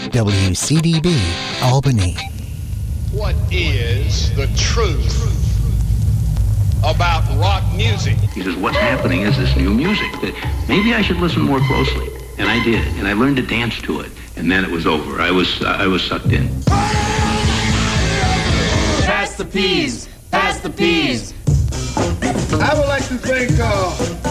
WCDB, Albany. What is the truth about rock music? He says, what's happening is this new music that maybe I should listen more closely. And I did, and I learned to dance to it. And then it was over. I was sucked in. Pass the peas! Pass the peas! I would like to thank